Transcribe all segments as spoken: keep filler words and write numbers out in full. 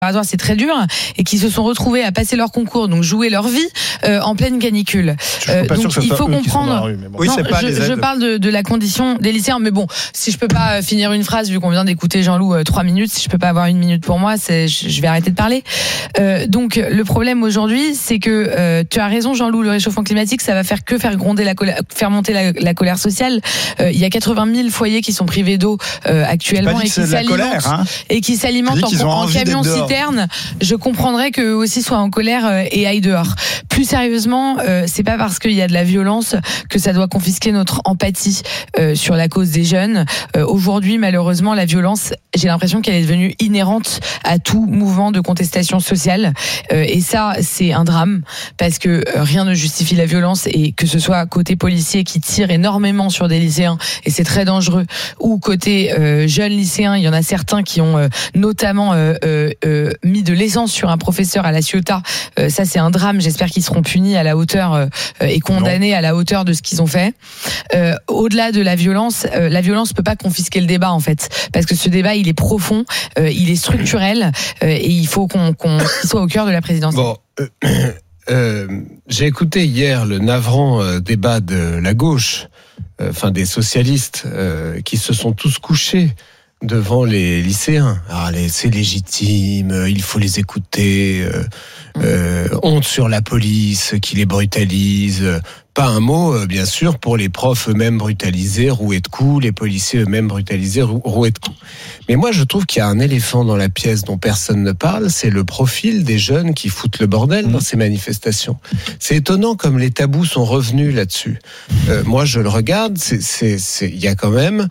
c'est très dur, et qui se sont retrouvés à passer leur concours, donc jouer leur vie euh, en pleine canicule. Euh, donc il faut comprendre. Rue, bon. Oui, non, pas je, je parle de, de la condition des lycéens, mais bon, si je peux pas finir une phrase vu qu'on vient d'écouter Jean-Loup euh, trois minutes, si je peux pas avoir une minute pour moi, c'est, je, je vais arrêter de parler. Euh, donc le problème aujourd'hui, c'est que euh, tu as raison, Jean-Loup, le réchauffement climatique, ça va faire que faire gronder la colère, faire monter la, la colère sociale. Euh, il y a quatre-vingt mille foyers qui sont privés d'eau euh, actuellement et qui, colère, hein. et qui s'alimentent en, en camions citernes. Je comprendrais qu'eux aussi soient en colère et aillent dehors. Plus sérieusement, euh, c'est pas parce qu'il y a de la violence que ça doit confisquer notre empathie euh, sur la cause des jeunes. Euh, aujourd'hui, malheureusement, la violence, j'ai l'impression qu'elle est devenue inhérente à tout mouvement de contestation sociale. Euh, et ça, c'est un drame parce que euh, rien ne justifie la violence, et que ce soit côté policier qui tire énormément sur des lycéens, et c'est très dangereux, ou côté euh, jeunes lycéens, il y en a certains qui ont euh, notamment euh, euh, mis de l'essence sur un professeur à La Ciotat. Euh, ça, c'est un drame. J'espère qu'ils seront punis à la hauteur euh, et condamnés non. à la hauteur de ce qu'ils ont fait. Euh, au-delà de la violence, euh, la violence peut pas confisquer le débat, en fait, parce que ce débat, il est profond, euh, il est structurel, euh, et il faut qu'on, qu'on qu'il soit au cœur de la présidence. Bon, euh, euh, j'ai écouté hier le navrant euh, débat de la gauche, enfin euh, des socialistes, euh, qui se sont tous couchés devant les lycéens. Ah, les, c'est légitime, il faut les écouter, euh, euh, honte sur la police qui les brutalise. Pas un mot, bien sûr, pour les profs eux-mêmes brutalisés, roués de coups, les policiers eux-mêmes brutalisés, roués de coups. Mais moi, je trouve qu'il y a un éléphant dans la pièce dont personne ne parle, c'est le profil des jeunes qui foutent le bordel dans ces manifestations. C'est étonnant comme les tabous sont revenus là-dessus. Euh, moi, je le regarde, c'est, c'est, c'est, il y a quand même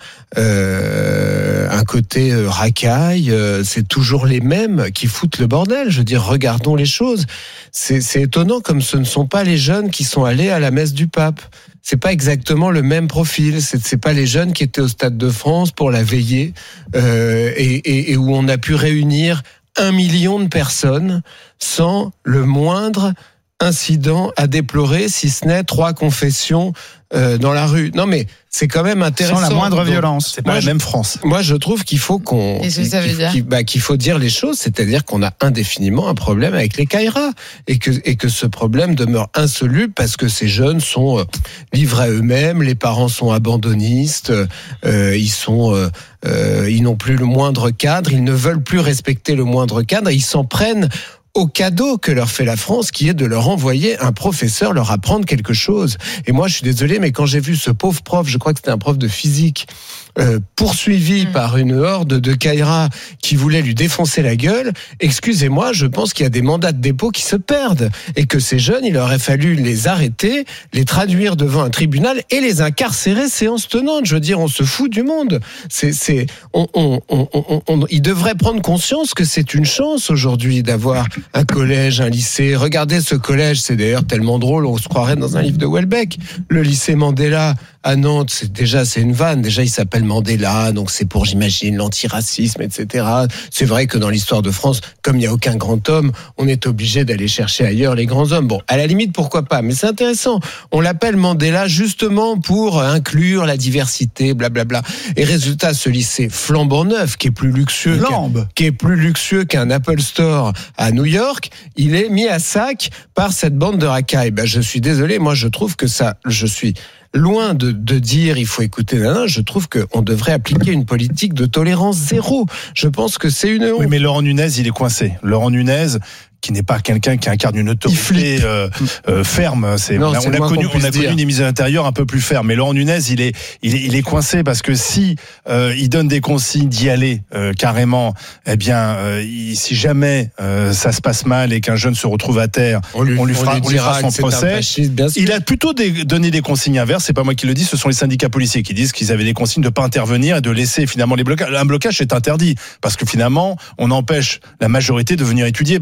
euh, un côté euh, racaille, euh, c'est toujours les mêmes qui foutent le bordel. Je veux dire, regardons les choses. C'est, c'est étonnant comme ce ne sont pas les jeunes qui sont allés à la messe du pape. C'est pas exactement le même profil. C'est, c'est pas les jeunes qui étaient au Stade de France pour la veillée euh, et, et, et où on a pu réunir un million de personnes sans le moindre incident à déplorer, si ce n'est trois confessions euh, dans la rue. Non, mais c'est quand même intéressant. Sans la moindre Donc, violence. C'est pas la même France. Moi, je trouve qu'il faut qu'on, Qu'est-ce que ça veut dire qu'il, bah, qu'il faut dire les choses, c'est-à-dire qu'on a indéfiniment un problème avec les Caïras et que et que ce problème demeure insoluble parce que ces jeunes sont euh, livrés à eux-mêmes, les parents sont abandonnistes, euh, ils sont, euh, euh, ils n'ont plus le moindre cadre, ils ne veulent plus respecter le moindre cadre, ils s'en prennent au cadeau que leur fait la France, qui est de leur envoyer un professeur leur apprendre quelque chose. Et moi, je suis désolé, mais quand j'ai vu ce pauvre prof, je crois que c'était un prof de physique, euh, poursuivi mmh. par une horde de Caïras qui voulait lui défoncer la gueule, excusez-moi, je pense qu'il y a des mandats de dépôt qui se perdent et que ces jeunes, il aurait fallu les arrêter, les traduire devant un tribunal et les incarcérer séance tenante. Je veux dire, on se fout du monde. C'est, c'est, on, on, on, on, on, ils devraient prendre conscience que c'est une chance aujourd'hui d'avoir un collège, un lycée. Regardez ce collège, c'est d'ailleurs tellement drôle, on se croirait dans un livre de Houellebecq. Le lycée Mandela à Nantes, c'est déjà c'est une vanne. Déjà, il s'appelle Mandela, donc c'est pour, j'imagine, l'antiracisme, et cetera. C'est vrai que dans l'histoire de France, comme il n'y a aucun grand homme, on est obligé d'aller chercher ailleurs les grands hommes. Bon, à la limite, pourquoi pas. Mais c'est intéressant. On l'appelle Mandela justement pour inclure la diversité, blablabla. Et résultat, ce lycée flambant neuf, qui est plus luxueux, qu'un, qui est plus luxueux qu'un Apple Store à New York, il est mis à sac par cette bande de racailles. Ben, je suis désolé, moi je trouve que ça, je suis loin de, de dire il faut écouter nana, je trouve qu'on devrait appliquer une politique de tolérance zéro. Je pense que c'est une honte. Oui, mais Laurent Nunez, il est coincé. Laurent Nunez, qui n'est pas quelqu'un qui incarne une autorité euh, euh, ferme. C'est, non, on a, on a connu, on a connu une ministre de l'Intérieur un peu plus ferme. Mais Laurent Nunez, il est, il est, il est coincé parce que si euh, il donne des consignes d'y aller euh, carrément, eh bien, euh, il, si jamais euh, ça se passe mal et qu'un jeune se retrouve à terre, on lui, on lui fera, on lui fera son procès. Fasciste, il a plutôt des, donné des consignes inverses. C'est pas moi qui le dis, ce sont les syndicats policiers qui disent qu'ils avaient des consignes de pas intervenir et de laisser finalement les blocages. Un blocage est interdit parce que finalement, on empêche la majorité de venir étudier parce que la majorité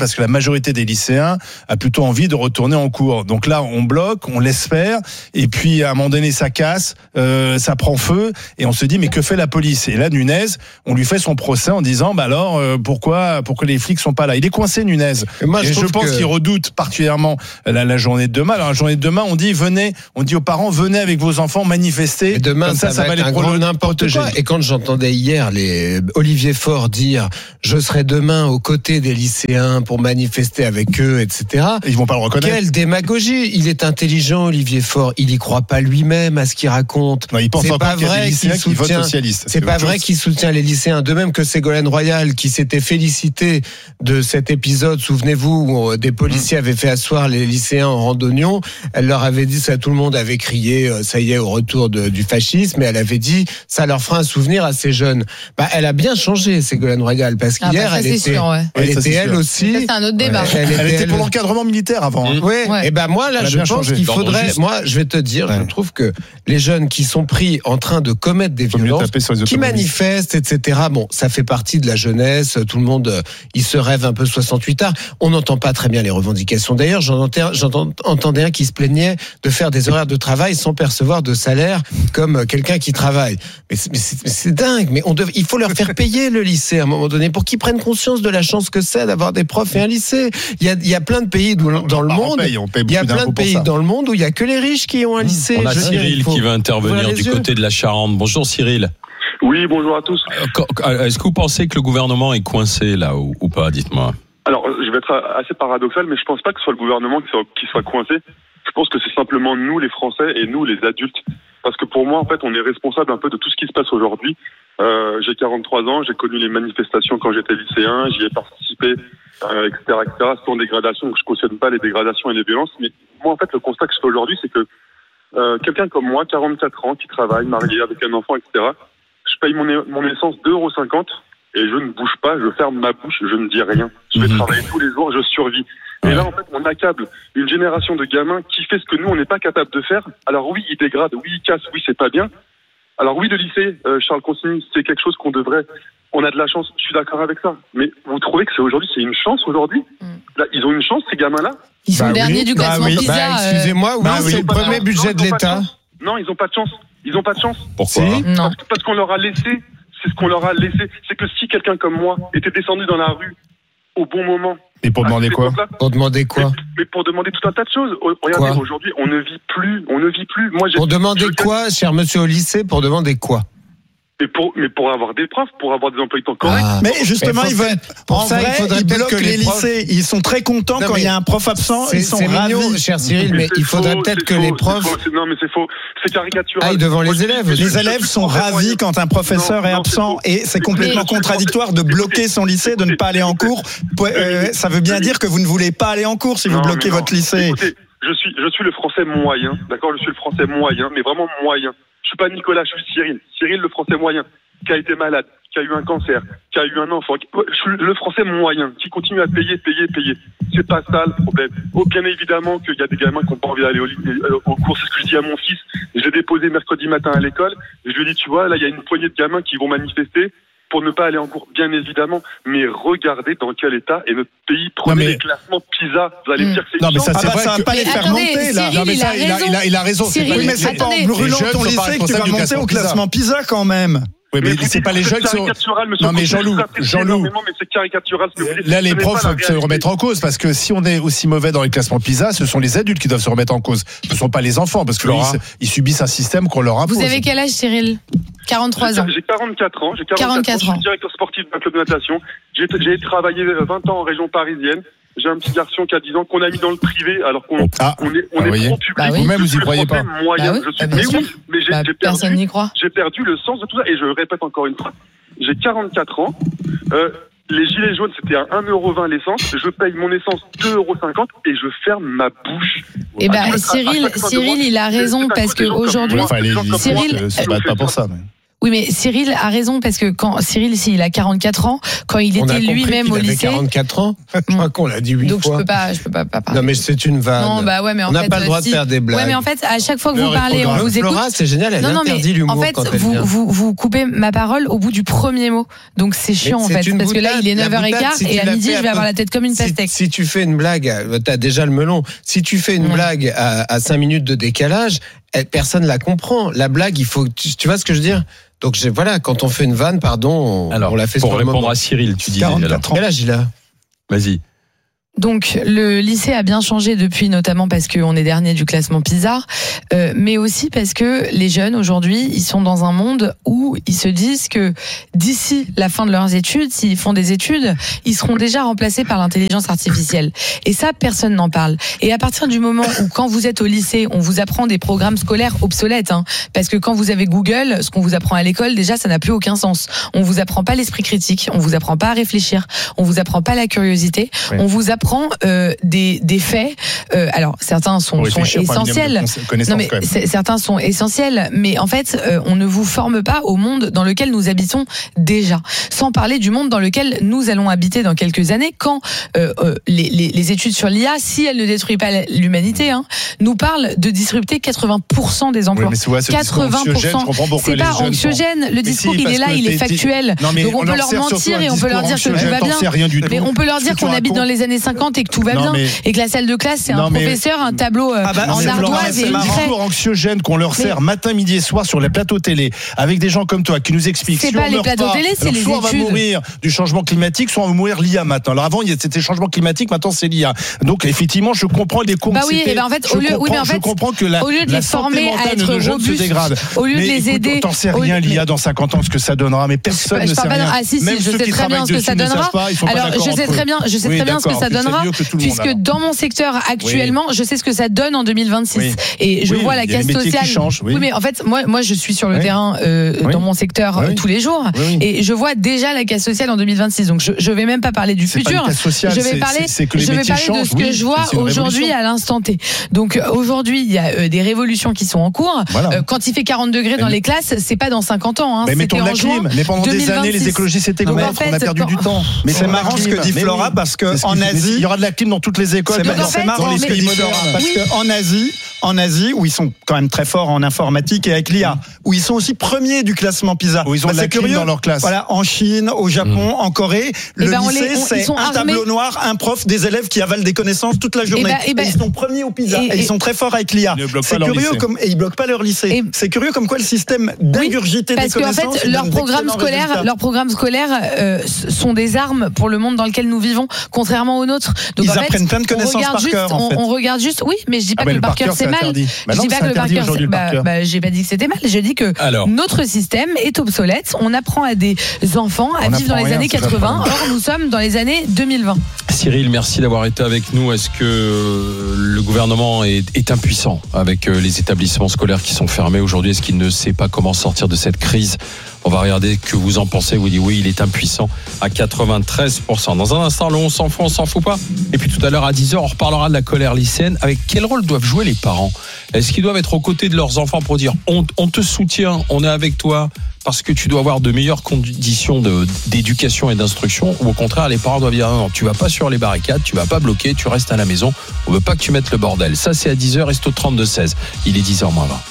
majorité des lycéens a plutôt envie de retourner en cours. Donc là, on bloque, on laisse faire, et puis à un moment donné, ça casse, euh, ça prend feu, et on se dit mais que fait la police ? Et là, Nunez, on lui fait son procès en disant bah alors euh, pourquoi pourquoi les flics sont pas là ? Il est coincé, Nunez. Et, moi, je, et je pense que... qu'il redoute particulièrement la, la journée de demain. Alors la journée de demain, on dit venez, on dit aux parents venez avec vos enfants manifester. Et demain, comme ça, ça, ça va, va être un grand n'importe quoi. Et quand j'entendais hier les Olivier Faure dire je serai demain aux côtés des lycéens pour manifester avec eux, et cetera. Ils vont pas le reconnaître. Quelle démagogie ! Il est intelligent, Olivier Faure. Il y croit pas lui-même à ce qu'il raconte. Non, il pense c'est pas vrai qu'il soutient. C'est pas vrai qu'il soutient les lycéens. De même que Ségolène Royal qui s'était félicité de cet épisode, souvenez-vous, où des policiers mmh. avaient fait asseoir les lycéens en randonnion. Elle leur avait dit ça, tout le monde avait crié, ça y est, au retour de, du fascisme. Et elle avait dit ça leur fera un souvenir à ces jeunes. Bah, elle a bien changé, Ségolène Royal, parce qu'hier, ah bah, elle était, sûr, ouais. elle, ouais, était elle aussi. Ça, c'est un autre débat. Ouais, elle, elle était, était pour l'encadrement militaire avant. Hein. Oui. Ouais. Et ben bah, moi là, je pense changé. qu'il faudrait. Moi, je vais te dire, ouais. je trouve que les jeunes qui sont pris en train de commettre des Faut violences, qui manifestent, et cetera. Bon, ça fait partie de la jeunesse. Tout le monde, il se rêve un peu soixante-huit ards. On n'entend pas très bien les revendications. D'ailleurs, j'entendais, j'entendais un qui se plaignait de faire des horaires de travail sans percevoir de salaire comme quelqu'un qui travaille. Mais c'est, mais c'est, mais c'est dingue. Mais on dev... il faut leur faire payer le lycée à un moment donné pour qu'ils prennent conscience de la chance que c'est d'avoir des profs et un lycée. Il y a, il y a plein de pays dans, dans le monde. Paye, il y a plein de pays dans le monde où il y a que les riches qui ont un lycée. On a Je Cyril faut... qui va intervenir du yeux. côté de la Charente. Bonjour Cyril. Oui, bonjour à tous. Est-ce que vous pensez que le gouvernement est coincé là ou, ou pas ? Dites-moi. Alors, je vais être assez paradoxal, mais je pense pas que ce soit le gouvernement qui soit, qui soit coincé. Je pense que c'est simplement nous, les Français, et nous, les adultes. Parce que pour moi, en fait, on est responsable un peu de tout ce qui se passe aujourd'hui. Euh, j'ai quarante-trois ans, j'ai connu les manifestations quand j'étais lycéen, j'y ai participé, euh, et cetera, et cetera, sans dégradation. Donc je cautionne pas les dégradations et les violences. Mais moi, en fait, le constat que je fais aujourd'hui, c'est que euh, quelqu'un comme moi, quarante-quatre ans, qui travaille, marié, avec un enfant, et cetera, je paye mon, mon essence deux euros cinquante et je ne bouge pas, je ferme ma bouche, je ne dis rien. Je vais mmh. travailler tous les jours, je survis. Et là, en fait, on accable une génération de gamins qui fait ce que nous, on n'est pas capable de faire. Alors oui, ils dégradent, oui, ils cassent, oui, c'est pas bien. Alors oui, le lycée, euh, Charles Consigny, c'est quelque chose qu'on devrait... On a de la chance, je suis d'accord avec ça. Mais vous trouvez que c'est aujourd'hui, c'est une chance aujourd'hui ? mm. Là, ils ont une chance, ces gamins-là ? Ils sont bah derniers oui. du classement bah oui. PISA. Bah, excusez-moi, oui, bah oui, c'est le premier budget de l'État. Non, ils n'ont pas de chance. Ils n'ont pas de chance. Pourquoi ? si parce, que, parce qu'on leur a laissé... C'est ce qu'on leur a laissé. C'est que si quelqu'un comme moi était descendu dans la rue au bon moment... Et pour demander quoi ? Pour demander quoi ? mais, mais pour demander tout un tas de choses. Regardez, quoi ? Aujourd'hui, on ne vit plus. On ne vit plus. Moi, j'ai, pour demander je, quoi, cher monsieur au lycée ? Pour demander quoi ? Mais pour, mais pour avoir des profs, pour avoir des emplois de temps corrects. Ah, mais justement, mais ils veulent. Pour en ça, vrai, il faudrait ils peut-être bloquent que les, les profs... lycées. Ils sont très contents non, quand il y a un prof absent. Ils sont ravis. Mignon, cher Cyril, mais, mais il faudrait faux, peut-être que faux, les profs. C'est faux, non, mais c'est faux. C'est caricatural. Aillent devant les élèves. Les élèves sont ravis quand un professeur est absent et c'est complètement contradictoire de bloquer son lycée, de ne pas aller en cours. Ça veut bien dire que vous ne voulez pas aller en cours si vous bloquez votre lycée. Je suis, je suis le français moyen, d'accord. Je suis le français moyen, mais vraiment moyen. Je suis pas Nicolas, je suis Cyril. Cyril, le français moyen, qui a été malade, qui a eu un cancer, qui a eu un enfant. Je suis le français moyen, qui continue à payer, payer, payer. C'est pas ça le problème. Oh, bien évidemment qu'il y a des gamins qui n'ont pas envie d'aller au, euh, au cours. C'est ce que je dis à mon fils. Je l'ai déposé mercredi matin à l'école. Et je lui ai dit, tu vois, là, il y a une poignée de gamins qui vont manifester pour ne pas aller en cours, bien évidemment. Mais regardez dans quel état est notre pays. Prenez mais... les classements PISA. Vous allez me dire que c'est non, mais ça, c'est ah bah, vrai ça va que... pas les faire attendez, monter, là. Cyril, non, mais ça, il, a il, a, il, a, il a raison. Cyril, oui, mais c'est pas en brûlant ton lycée que tu vas monter au classement PISA, quand même. Oui, mais, mais c'est pas les jeunes qui sont... Non, mais Jean-Loup, Jean-Loup. Mais c'est caricatural. Là, les profs peuvent se remettre en cause parce que si on est aussi mauvais dans les classements PISA, ce sont les adultes qui doivent se remettre en cause. Ce ne sont pas les enfants parce que ils, ils subissent un système qu'on leur impose. Vous avez quel âge, Cyril ? quarante-trois ans. J'ai quarante-quatre ans. J'ai quarante-quatre ans. Je suis directeur sportif d'un club de natation. J'ai, j'ai travaillé vingt ans en région parisienne. J'ai un petit garçon qui a dix ans qu'on a mis dans le privé alors qu'on ah, on est, on ah, est pro-public. Bah oui. Vous-même, vous y croyez pas. Moyen. Bah oui, je suis, bah mais oui, mais j'ai, bah, j'ai personne perdu, n'y croit. J'ai perdu le sens de tout ça. Et je répète encore une fois, j'ai quarante-quatre ans. Euh, les gilets jaunes, c'était à un euro vingt l'essence. Je paye mon essence deux euros cinquante et je ferme ma bouche. Et bah, Cyril, Cyril, il a raison parce que aujourd'hui, Cyril, se battent pas pour ça. Mais... Oui, mais Cyril a raison, parce que quand Cyril, s'il a quarante-quatre ans, quand il était lui-même au lycée. Il avait quarante-quatre ans. Je crois qu'on l'a dit huit donc fois. Donc je peux pas, je peux pas, pas parler. Non, mais c'est une vanne. Non, bah ouais, mais en on n'a fait, pas le droit si... de faire des blagues. Ouais, mais en fait, à chaque fois que vous parlez, on vous écoute. Flora, c'est génial, elle non, non, interdit l'humour en fait, quand elle vous, vient. vous, vous coupez ma parole au bout du premier mot. Donc c'est chiant, en fait. Parce que là, il est neuf heures quinze et à midi, je vais avoir la tête comme une pastèque. Si tu fais une blague, t'as déjà le melon. Si tu fais une blague à cinq minutes de décalage, personne la comprend. La blague, il faut, tu vois ce que je veux dire? Donc voilà, quand on fait une vanne, pardon, on, alors, on la fait pour sur répondre le moment. à Cyril, tu disais. quarante-quatre ans. Quel âge il a? Vas-y. Donc le lycée a bien changé depuis, notamment parce qu'on est dernier du classement PISA, euh, mais aussi parce que les jeunes aujourd'hui, ils sont dans un monde où ils se disent que d'ici la fin de leurs études, s'ils font des études, ils seront déjà remplacés par l'intelligence artificielle. Et ça, personne n'en parle. Et à partir du moment où, quand vous êtes au lycée, on vous apprend des programmes scolaires obsolètes, hein, parce que quand vous avez Google, ce qu'on vous apprend à l'école, déjà, ça n'a plus aucun sens. On vous apprend pas l'esprit critique, on vous apprend pas à réfléchir, on vous apprend pas la curiosité, oui. on vous apprend Euh, des, des faits. Euh, alors certains sont, sont essentiels. Non, mais certains sont essentiels, mais en fait, euh, on ne vous forme pas au monde dans lequel nous habitons déjà. Sans parler du monde dans lequel nous allons habiter dans quelques années, quand euh, euh, les, les, les études sur l'I A, si elle ne détruit pas l'humanité, hein, nous parlent de disrupter quatre-vingts pour cent des emplois. Oui, ouais, quatre-vingts pour cent. C'est pas anxiogène. Le discours, si, il est là, il est factuel. Non, donc on, on peut leur mentir et on peut leur dire que tout va bien. Mais on peut leur dire qu'on habite dans les années cinquante et que tout va non, bien mais... et que la salle de classe c'est non, un professeur, un tableau euh, ah bah, en ardoise et une craie. C'est un anxiogène qu'on leur sert mais... matin, midi et soir sur les plateaux télé avec des gens comme toi qui nous expliquent c'est si pas on les plateaux pas, télé, c'est les soit études. on va mourir du changement climatique, soit on va mourir l'I A maintenant. Alors avant c'était changement climatique, maintenant c'est l'I A. Donc effectivement, je comprends les cours. Bah oui, et ben en fait au lieu oui mais en fait je comprends que la au lieu de les former à être robustes, au lieu de les aider, t'en sais rien l'I A dans cinquante ans ce que ça donnera, mais personne ne sait rien. Ah si si, je sais très bien ce que ça donnera. Alors je sais très bien, je sais très bien ce que ça donnera puisque dans mon secteur actuellement, oui. je sais ce que ça donne en deux mille vingt-six oui. et je oui, vois la casse sociale. Changent, oui. oui, mais en fait, moi, moi, je suis sur le oui. terrain euh, oui. dans mon secteur oui. tous les jours oui. et je vois déjà la casse sociale en deux mille vingt-six. Donc, je, je vais même pas parler du c'est futur. Pas sociale, je vais parler, c'est, c'est que je vais parler changent, de ce que oui, je vois aujourd'hui à l'instant T. Donc, aujourd'hui, il y a euh, des révolutions qui sont en cours. Voilà. Euh, quand il fait quarante degrés dans les classes, c'est pas dans cinquante ans. Hein, mais mettons la clim. Mais pendant des années, les écologistes étaient contre. On a perdu du temps. Mais c'est marrant ce que dit Flora parce que en Asie, il y aura de la clim dans toutes les écoles. C'est marrant ce que dit Flora parce qu'en Asie, en Asie, où ils sont quand même très forts en informatique et avec l'I A, où ils sont aussi premiers du classement PISA. Où ils ont bah, de la clim dans leur classe. Voilà, en Chine, au Japon, mmh. en Corée, le ben lycée, les, on, c'est un armés. tableau noir, un prof, des élèves qui avalent des connaissances toute la journée. Et, bah, et, bah, et ils sont premiers au PISA. Et, et, et ils sont très forts avec l'I A. C'est curieux comme et ils bloquent pas leur lycée. Et c'est curieux comme quoi le système d'ingurgiter oui, des connaissances. Parce qu'en fait, leurs programmes scolaires, leurs programmes scolaires euh, sont des armes pour le monde dans lequel nous vivons, contrairement aux nôtres. Donc, ils apprennent plein de connaissances par cœur. On regarde juste, oui, mais je dis pas que le par cœur c'est mal. Bah je non, dis pas que le par cœur c'est bah, bah, j'ai pas dit que c'était mal. Je dis que Alors. notre système est obsolète. On apprend à des enfants à on vivre dans les rien, années quatre-vingts. Or, nous sommes dans les années deux mille vingt. Cyril, merci d'avoir été avec nous. Est-ce que le gouvernement est, est impuissant avec les établissements scolaires qui sont fermés aujourd'hui? Est-ce qu'il ne sait pas comment sortir de cette crise? On va regarder que vous en pensez. Vous dites oui, il est impuissant à quatre-vingt-treize pour cent. Dans un instant, le on s'en fout, on s'en fout pas. Et puis tout à l'heure à dix heures, on reparlera de la colère lycéenne. Avec quel rôle doivent jouer les parents? Est-ce qu'ils doivent être aux côtés de leurs enfants pour dire on, on te soutient, on est avec toi parce que tu dois avoir de meilleures conditions de, d'éducation et d'instruction, ou au contraire les parents doivent dire non, tu vas pas sur les barricades, tu vas pas bloquer, tu restes à la maison, on veut pas que tu mettes le bordel. Ça c'est à dix heures, reste au trente-deux seize. Il est dix heures moins vingt.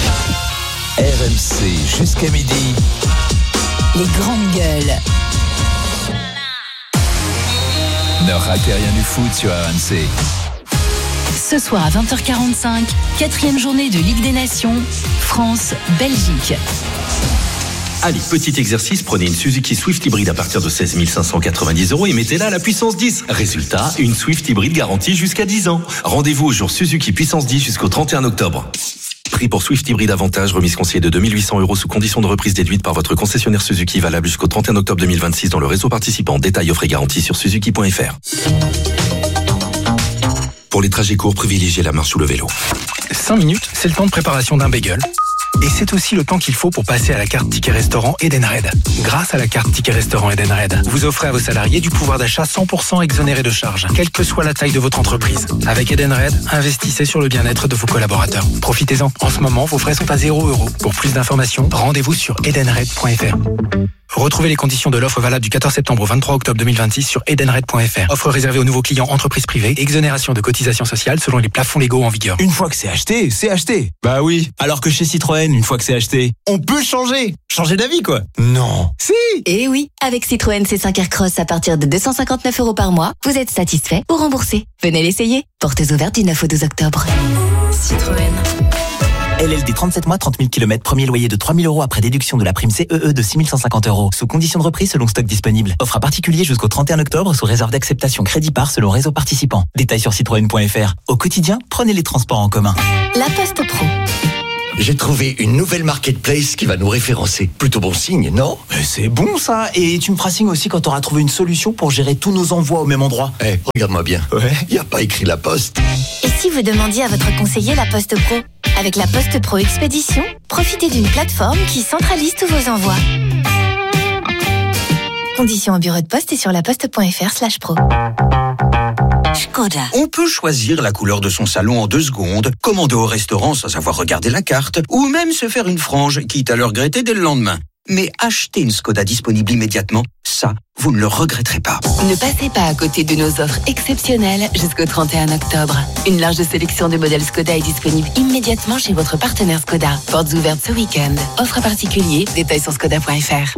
R M C jusqu'à midi. Les grandes gueules. Ne ratez rien du foot sur R M C. Ce soir à vingt heures quarante-cinq, quatrième journée de Ligue des Nations, France-Belgique. Allez, petit exercice, prenez une Suzuki Swift hybride à partir de seize mille cinq cent quatre-vingt-dix euros et mettez-la à la puissance dix. Résultat, une Swift hybride garantie jusqu'à dix ans. Rendez-vous au jour Suzuki puissance dix jusqu'au trente et un octobre. Prix pour Swift Hybrid Avantage, remise conseillée de deux mille huit cents euros sous condition de reprise déduite par votre concessionnaire Suzuki, valable jusqu'au trente et un octobre deux mille vingt-six dans le réseau participant. Détails offre et garantie sur suzuki point f r. Pour les trajets courts, privilégiez la marche ou le vélo. cinq minutes, c'est le temps de préparation d'un bagel. Et c'est aussi le temps qu'il faut pour passer à la carte Ticket Restaurant Edenred. Grâce à la carte Ticket Restaurant Edenred, vous offrez à vos salariés du pouvoir d'achat cent pour cent exonéré de charges, quelle que soit la taille de votre entreprise. Avec Edenred, investissez sur le bien-être de vos collaborateurs. Profitez-en. En ce moment, vos frais sont à zéro euro. Pour plus d'informations, rendez-vous sur edenred point f r. Retrouvez les conditions de l'offre valable du quatorze septembre au vingt-trois octobre deux mille vingt-six sur edenred point f r. Offre réservée aux nouveaux clients entreprises privées. Exonération de cotisations sociales selon les plafonds légaux en vigueur. Une fois que c'est acheté, c'est acheté. Bah oui. Alors que chez Citroën, une fois que c'est acheté, on peut changer. Changer d'avis, quoi. Non. Si. Eh oui. Avec Citroën C cinq Aircross à partir de deux cent cinquante-neuf euros par mois, vous êtes satisfait ou remboursé. Venez l'essayer. Portes ouvertes du neuf au douze octobre. Citroën. L L D trente-sept mois, trente mille kilomètres, premier loyer de trois mille euros après déduction de la prime C E E de six mille cent cinquante euros. Sous condition de reprise selon stock disponible. Offre à particulier jusqu'au trente et un octobre sous réserve d'acceptation crédit par selon réseau participant. Détails sur citroën point f r. Au quotidien, prenez les transports en commun. La Poste Pro. J'ai trouvé une nouvelle marketplace qui va nous référencer. Plutôt bon signe, non? Mais c'est bon ça. Et tu me feras signe aussi quand tu auras trouvé une solution pour gérer tous nos envois au même endroit. Eh, hey, regarde-moi bien. Ouais. Y a pas écrit La Poste. Et si vous demandiez à votre conseiller La Poste Pro? Avec La Poste Pro Expédition, profitez d'une plateforme qui centralise tous vos envois. Conditions au bureau de poste et sur laposte point f r slash pro. Skoda. On peut choisir la couleur de son salon en deux secondes, commander au restaurant sans avoir regardé la carte, ou même se faire une frange, quitte à le regretter dès le lendemain. Mais acheter une Skoda disponible immédiatement, ça, vous ne le regretterez pas. Ne passez pas à côté de nos offres exceptionnelles jusqu'au trente et un octobre. Une large sélection de modèles Skoda est disponible immédiatement chez votre partenaire Skoda. Portes ouvertes ce week-end. Offre à particulier, détails sur skoda point f r.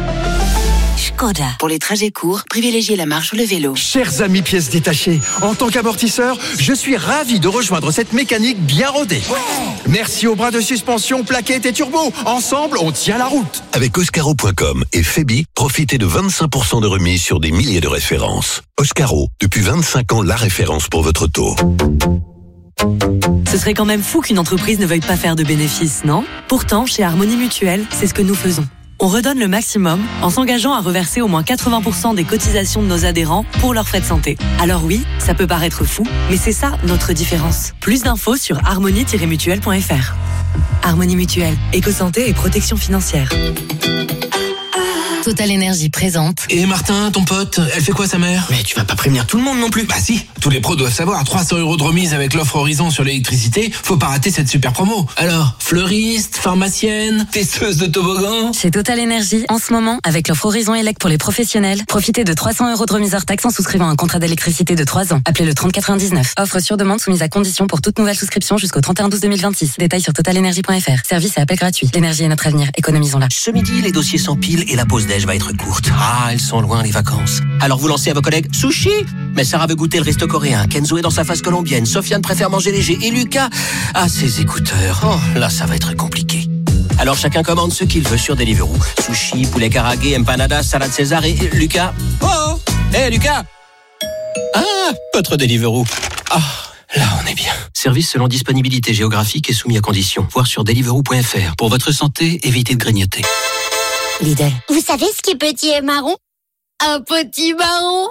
Skoda. Pour les trajets courts, privilégiez la marche ou le vélo. Chers amis pièces détachées, en tant qu'amortisseur, je suis ravi de rejoindre cette mécanique bien rodée. Ouais. Merci aux bras de suspension, plaquettes et turbo. Ensemble, on tient la route. Avec Oscaro point com et Febi, profitez de vingt-cinq pour cent de remise sur des milliers de références. Oscaro, depuis vingt-cinq ans, la référence pour votre auto. Ce serait quand même fou qu'une entreprise ne veuille pas faire de bénéfices, non? Pourtant, chez Harmonie Mutuelle, c'est ce que nous faisons. On redonne le maximum en s'engageant à reverser au moins quatre-vingts pour cent des cotisations de nos adhérents pour leurs frais de santé. Alors oui, ça peut paraître fou, mais c'est ça notre différence. Plus d'infos sur harmonie tiret mutuelle point f r. Harmonie Mutuelle, éco-santé et protection financière. Total Énergie présente. Et Martin, ton pote, elle fait quoi sa mère? Mais tu vas pas prévenir tout le monde non plus. Bah si, tous les pros doivent savoir. trois cents euros de remise avec l'offre Horizon sur l'électricité. Faut pas rater cette super promo. Alors, fleuriste, pharmacienne, testeuse de toboggan. Chez Total Énergie, en ce moment, avec l'offre Horizon Elect pour les professionnels, profitez de trois cents euros de remise hors taxe en souscrivant un contrat d'électricité de trois ans. Appelez le trente quatre-vingt-dix-neuf. Offre sur demande soumise à condition pour toute nouvelle souscription jusqu'au trente et un douze deux mille vingt-six. Détails sur total énergie point f r. Service et appel gratuit. L'énergie est notre avenir. Économisons-la. Ce midi, les dossiers s'empilent et la pause déj va être courte. Ah, elles sont loin les vacances. Alors vous lancez à vos collègues sushi. Mais Sarah veut goûter le resto coréen. Kenzo est dans sa phase colombienne. Sofiane préfère manger léger. Et Lucas a ses écouteurs. Oh, là, ça va être compliqué. Alors chacun commande ce qu'il veut sur Deliveroo. Sushi, poulet karagué, empanadas, salade César et Lucas. Oh, hé hey, Lucas. Ah, votre Deliveroo. Ah. Là, on est bien. Service selon disponibilité géographique et soumis à conditions. Voir sur deliveroo point f r. Pour votre santé, évitez de grignoter. Lidl. Vous savez ce qui est petit et marron? Un petit marron.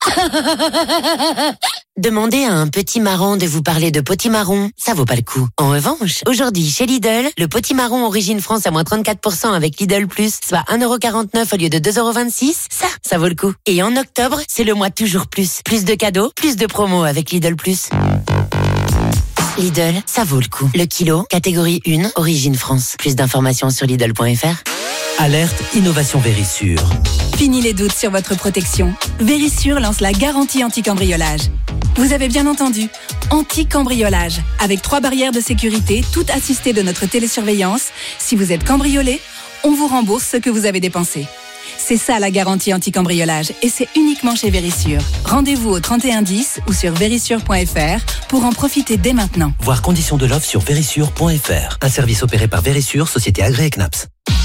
Demandez à un petit marron de vous parler de potimarron, ça vaut pas le coup. En revanche, aujourd'hui chez Lidl, le potimarron Origine France à moins trente-quatre pour cent avec Lidl Plus, soit un euro quarante-neuf au lieu de deux euros vingt-six, ça, ça vaut le coup. Et en octobre, c'est le mois toujours plus. Plus de cadeaux, plus de promos avec Lidl Plus. Lidl, ça vaut le coup. Le kilo, catégorie un, Origine France. Plus d'informations sur lidl point f r. Alerte Innovation Vérissure. Fini les doutes sur votre protection. Vérissure lance la garantie anti-cambriolage. Vous avez bien entendu, anti-cambriolage. Avec trois barrières de sécurité, toutes assistées de notre télésurveillance. Si vous êtes cambriolé, on vous rembourse ce que vous avez dépensé. C'est ça la garantie anti-cambriolage et c'est uniquement chez Vérissure. Rendez-vous au trente et un dix ou sur vérissure point f r pour en profiter dès maintenant. Voir conditions de l'offre sur vérissure point f r. Un service opéré par Vérissure, société agréée C N A P S.